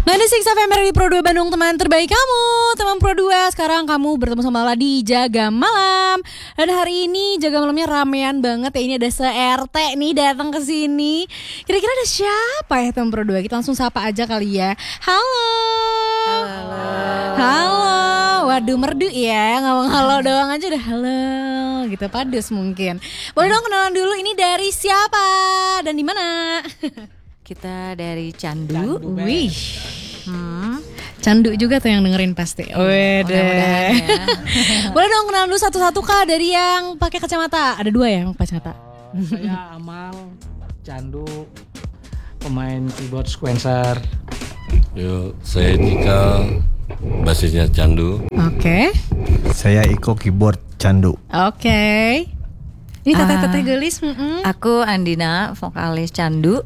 96 FM di Pro 2 Bandung, teman terbaik kamu, teman Pro 2. Sekarang kamu bertemu sama Lala di Jaga Malam. Dan hari ini Jaga Malamnya ramean banget ya. Ini ada se-RT nih datang ke sini. Kira-kira ada siapa ya teman Pro 2? Kita langsung sapa aja kali ya. Halo. Halo. Halo. Waduh merdu ya, ngomong halo doang aja udah halo gitu, padus mungkin. Boleh dong kenalan dulu, ini dari siapa dan di mana? Kita dari Candu. Wih. Candu juga tuh yang dengerin pasti. Mudah-mudahan ya. Boleh dong kenalan dulu satu-satu Kak, dari yang pakai kacamata. Ada dua ya yang pakai kacamata. Saya Amal Candu, pemain keyboard sequencer. Yo, saya Cikal, basisnya Candu. Oke. Saya Iko, keyboard Candu. Oke. Ini teteh-teteh gelis. Aku Andina, vokalis Candu.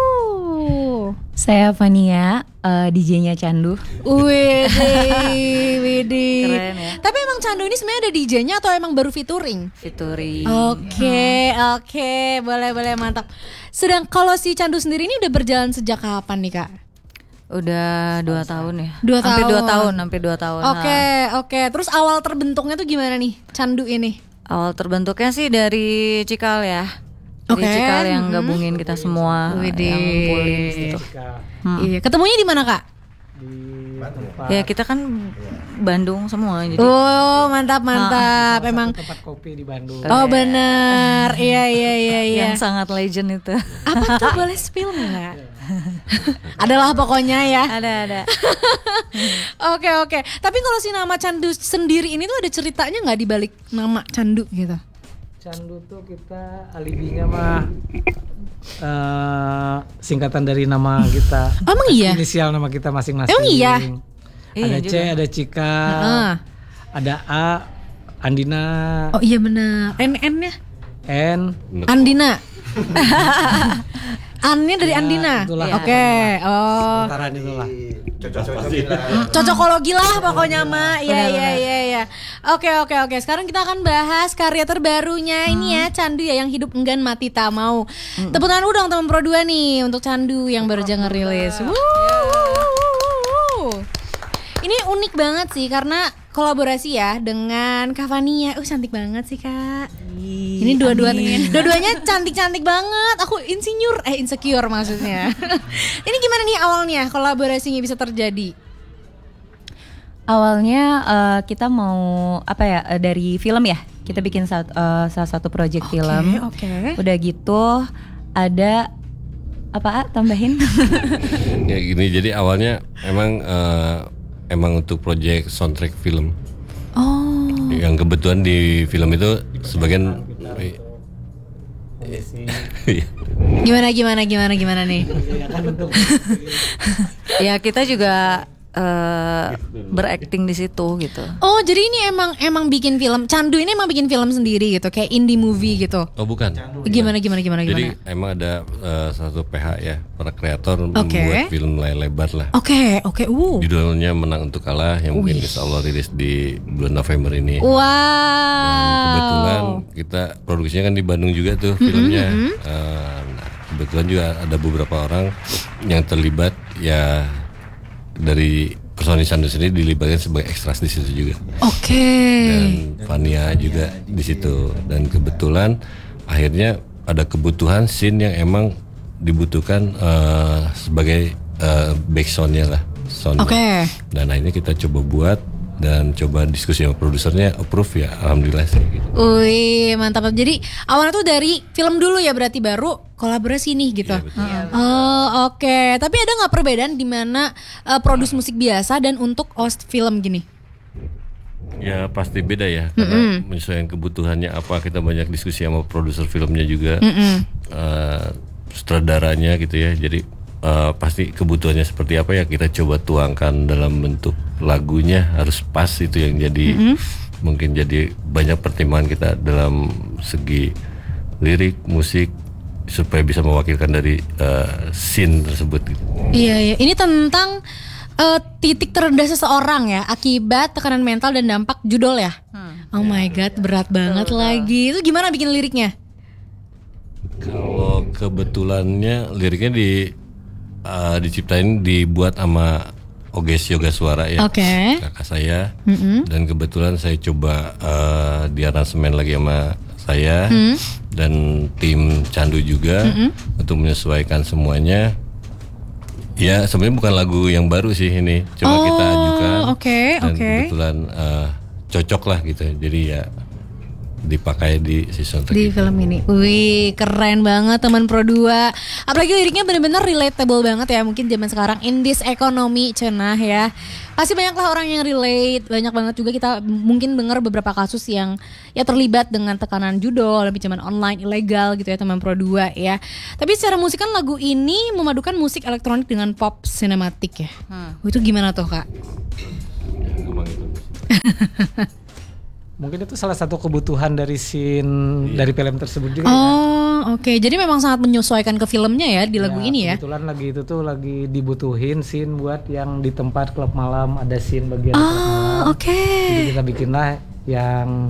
Saya Fania, DJ-nya Candu. Widih. Keren ya. Tapi emang Candu ini sebenarnya ada DJ-nya atau emang baru featuring? Featuring. Oke, boleh mantap. Sedang kalau si Candu sendiri ini udah berjalan sejak kapan nih Kak? Udah 2 tahun ya. Hampir 2 tahun. Oke. Terus awal terbentuknya tuh gimana nih Candu ini? Awal terbentuknya sih dari Cikal ya. Dari Oke. Cikal yang gabungin kita semua, Widih. yang ngumpulin gitu. Iya, ketemunya di mana Kak? Di tempat, Ya kita kan Bandung semua jadi. Oh, mantap. Emang. tempat kopi di Bandung. Oh benar. Iya. Yang sangat legend itu. Apa tuh, boleh spill nggak? Adalah pokoknya ya. Ada. Oke. Tapi kalau si nama Candu sendiri ini tuh ada ceritanya nggak di balik nama Candu gitu? Candu tuh kita alibinya mah singkatan dari nama kita. Emang iya? Inisial nama kita masing-masing. Emang iya? Ada Iya C, juga. ada Cika, ada A, Andina, Oh iya benar. NN-nya N. Andina. An-nya dari Ya, Andina. itulah. Oke. Oh. Antara itulah. Cocokologi lah pokoknya mah. Iya. Oke. Sekarang kita akan bahas karya terbarunya ini ya, Candu ya, yang hidup enggan mati tak mau. Tepuk tangan dulu dong teman Pro 2 nih untuk Candu yang baru aja ngerilis. Ini unik banget sih karena kolaborasi ya dengan Kak Fania. Cantik banget sih Kak. Ini dua-duanya cantik-cantik banget. Aku insecure maksudnya. Ini gimana nih awalnya kolaborasinya bisa terjadi? Awalnya kita mau dari film ya. Kita bikin salah satu project film. Oke. Udah gitu ada tambahin? Ya gini, jadi awalnya emang untuk proyek soundtrack film. Oh. Yang kebetulan di film itu sebagian Gimana nih? Ya kita juga berakting di situ gitu. Oh, jadi ini emang bikin film. Candu ini emang bikin film sendiri gitu, kayak indie movie gitu. Oh bukan. Gimana? Jadi emang ada satu PH ya, para kreator Oke. membuat film layar lebar lah. Oke. Judulnya Menang Untuk Kalah, yang mungkin insya Allah rilis di bulan November ini. Wow. Dan kebetulan kita produksinya kan di Bandung juga tuh filmnya. Nah, kebetulan juga ada beberapa orang yang terlibat ya, dari personil Candu sendiri dilibatkan sebagai ekstras di situ juga. Oke. Dan Fania juga di situ. Dan kebetulan akhirnya ada kebutuhan scene yang emang dibutuhkan sebagai backsoundnya lah. Soundnya. Oke. Dan akhirnya kita coba buat dan coba diskusi sama produsernya, approve ya, alhamdulillah sih gitu. Wih, mantap. Jadi awalnya tuh dari film dulu ya, berarti baru kolaborasi nih gitu. Iya, betul. Oh, oke. Tapi ada nggak perbedaan di mana produce musik biasa dan untuk host film gini? Ya pasti beda ya, karena menyesuaikan kebutuhannya apa. Kita banyak diskusi sama produser filmnya juga, sutradaranya gitu ya. Jadi pasti kebutuhannya seperti apa ya kita coba tuangkan dalam bentuk lagunya, harus pas itu yang jadi mungkin jadi banyak pertimbangan kita dalam segi lirik, musik, supaya bisa mewakilkan dari scene tersebut gitu. Iya. Ini tentang titik terendah seseorang ya, akibat tekanan mental dan dampak judul ya. Oh my god, berat banget lagi. Itu gimana bikin liriknya? Kalau kebetulannya liriknya di diciptain dibuat sama Oges Yoga Suara ya, Oke. kakak saya. Dan kebetulan saya coba di aransemen lagi sama saya dan tim Candu juga untuk menyesuaikan semuanya. Ya sebenarnya bukan lagu yang baru sih ini, cuma kita ajukan dan kebetulan cocok lah gitu. Jadi ya dipakai di season di film ini. Wih, keren banget teman Pro 2. Apalagi liriknya benar-benar relatable banget ya. Mungkin zaman sekarang in this economy cenah ya. Pasti banyak lah orang yang relate. Banyak banget juga kita mungkin dengar beberapa kasus yang ya terlibat dengan tekanan judol, pinjaman online ilegal gitu ya teman Pro 2 ya. Tapi secara musik kan lagu ini memadukan musik elektronik dengan pop sinematik ya. Itu gimana tuh Kak? Mungkin itu salah satu kebutuhan dari scene dari film tersebut juga. Oke. Jadi memang sangat menyesuaikan ke filmnya ya di lagu ini ya. Kebetulan lagi itu tuh lagi dibutuhin scene buat yang di tempat klub malam, ada scene bagian klub malam. Jadi kita bikinlah yang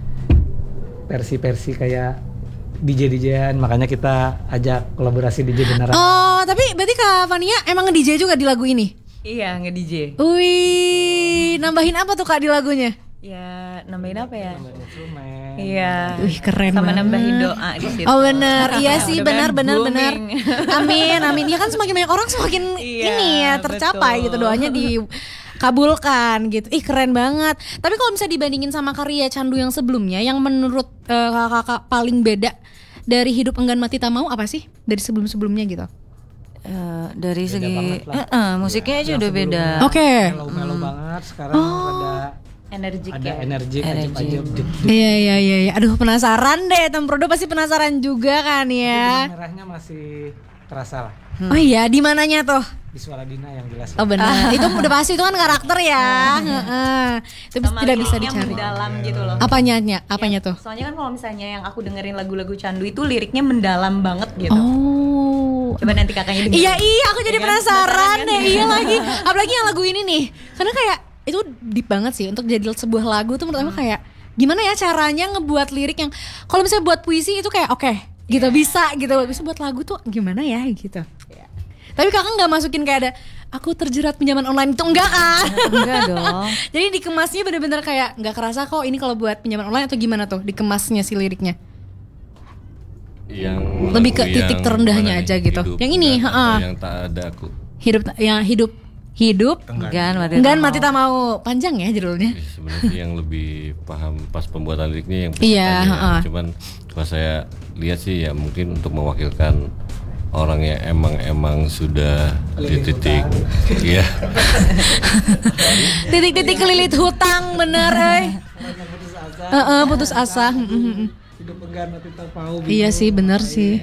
versi-versi kayak DJ-DJan, makanya kita ajak kolaborasi DJ beneran. Oh, tapi berarti Kak Fania emang nge-DJ juga di lagu ini? Iya, nge-DJ. Wih, nambahin apa tuh Kak di lagunya? Ya, nambahin apa ya? Instrumen. Iya. Wih, keren Sama banget. nambahin doa di situ. Oh benar, iya sih benar. Booming. Amin. Ya kan semakin banyak orang semakin Iya, ini ya tercapai betul. gitu, doanya dikabulkan gitu. Ih keren banget. Tapi kalau misalnya dibandingin sama karya Candu yang sebelumnya, yang menurut kakak paling beda dari Hidup Enggan Mati Tak Mau apa sih dari sebelum-sebelumnya gitu? Dari Beda segi banget lah. musiknya aja Yang udah beda. sebelumnya Oke. Melo-melo banget, sekarang Energik ada ya. energi ajib-ajib. Iya. Aduh penasaran deh, Tem Prodo pasti penasaran juga kan ya. Merahnya masih terasa lah. Oh iya, di mananya tuh? Di suara Dina yang jelas. Oh benar, itu udah pasti itu kan karakter ya. Heeh. Itu Sama tidak bisa liriknya dicari. mendalam gitu loh. Apanya tuh? Soalnya kan kalau misalnya yang aku dengerin lagu-lagu Candu itu liriknya mendalam banget gitu. Oh. Coba nanti kakaknya dengerin. Iya, aku jadi Iya kan? penasaran Penasaran deh. kan? Iya lagi, apalagi yang lagu ini nih. Karena kayak itu deep banget sih untuk jadi sebuah lagu tuh menurut aku kayak gimana ya caranya ngebuat lirik yang kalau misalnya buat puisi itu kayak oke, gitu bisa gitu. Bisa buat lagu tuh gimana ya gitu. Tapi kakak nggak masukin kayak ada aku terjerat pinjaman online itu enggak kan? Enggak dong. Jadi dikemasnya bener-bener kayak nggak kerasa kok ini kalau buat pinjaman online atau gimana tuh dikemasnya si liriknya? Yang Lebih ke lagu titik yang terendahnya mana aja nih? gitu. Hidup Yang ini, Enggan heeh. atau yang tak ada aku. Hidup Enggan mati tak mau. Panjang ya judulnya. Sebenarnya yang lebih paham pas pembuatan liriknya yang Iya, penciptanya. heeh. Cuman pas saya lihat sih ya mungkin untuk mewakilkan orang yang emang sudah di titik iya Titik-titik kelilit hutang bener putus asa. Hidup enggan mati tak mau. Iya sih bener sih.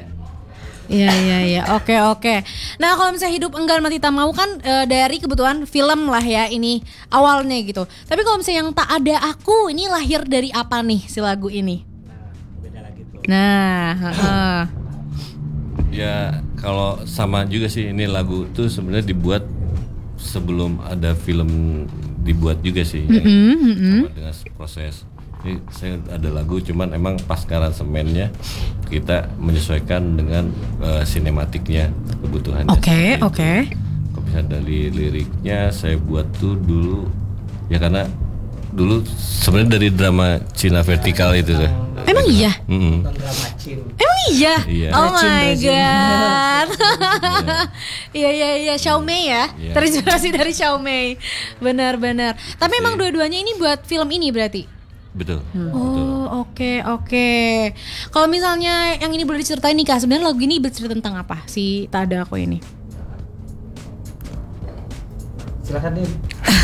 Iya. Oke. Nah kalau misalnya Hidup Enggan Mati Tak Mau kan dari kebutuhan film lah ya ini awalnya gitu. Tapi kalau misalnya yang Tak Ada Aku ini lahir dari apa nih si lagu ini? Beda lagi tuh. Nah, ya kalau sama juga sih ini lagu tuh sebenarnya dibuat sebelum ada film dibuat juga sih sama dengan proses ini saya ada lagu cuman emang pas aransemennya kita menyesuaikan dengan sinematiknya kebutuhannya. Oke. Kalau bisa dari liriknya saya buat tuh dulu ya karena dulu sebenarnya dari drama Cina Vertikal itu tuh. Emang iya? Nonton drama Cin. Emang iya? Iya. Oh my god. Iya, Xiaomei ya. Iya. Terinspirasi dari Xiaomei. Benar. Tapi emang dua-duanya ini buat film ini berarti? Betul. Oh, oke. Kalau misalnya yang ini boleh diceritain nih Kak, sebenarnya lagu ini bercerita tentang apa? Si Tak Ada Aku ini. Silakan nih.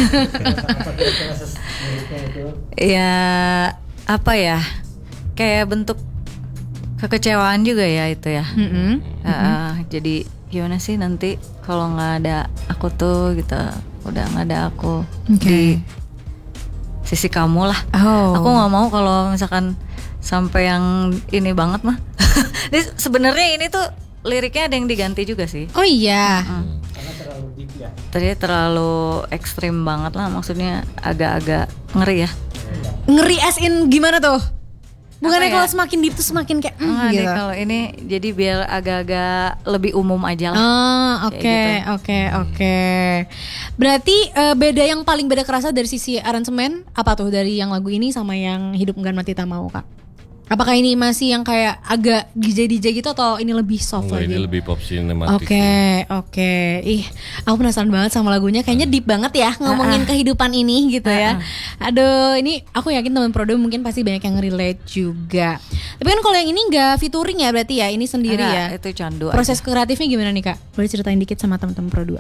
Ya apa ya? Kayak bentuk kekecewaan juga ya itu ya. Jadi gimana sih nanti kalau nggak ada aku tuh gitu, udah nggak ada aku di sisi kamu lah. Aku nggak mau kalau misalkan sampai yang ini banget mah. Jadi sebenarnya ini tuh liriknya ada yang diganti juga sih. Oh iya. Karena terlalu deep ya. Tadi terlalu ekstrim banget lah, maksudnya agak-agak ngeri ya. Ngeri as in gimana tuh? Bukannya Apa ya? kalau semakin deep tuh semakin kayak Enggak deh, gitu. kalau ini jadi biar agak-agak lebih umum aja lah. Oke, Kayak oke. Berarti beda yang paling beda kerasa dari sisi aransemen apa tuh dari yang lagu ini sama yang Hidup Enggan Mati Tak Mau, Kak? Apakah ini masih yang kayak agak DJ gitu atau ini lebih soft Enggak, lagi? ini lebih pop cinematic. Oke. Ih, aku penasaran banget sama lagunya. Kayaknya deep banget ya ngomongin kehidupan ini gitu ya. Aduh, ini aku yakin teman produ mungkin pasti banyak yang relate juga. Tapi kan kalau yang ini nggak featuring ya berarti ya, ini sendiri ya. Itu candu. Proses kreatifnya gimana nih, Kak? Boleh ceritain dikit sama teman-teman produ?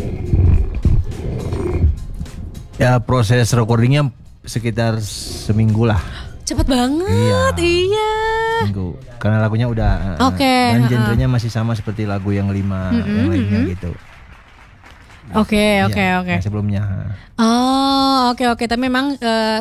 Ya proses recordingnya sekitar seminggu lah. Cepet banget, iya. Seminggu. Karena lagunya udah Oke, dan genrenya masih sama seperti lagu yang 5 yang lainnya gitu. Oke. Yang sebelumnya. Oh, oke. Tapi memang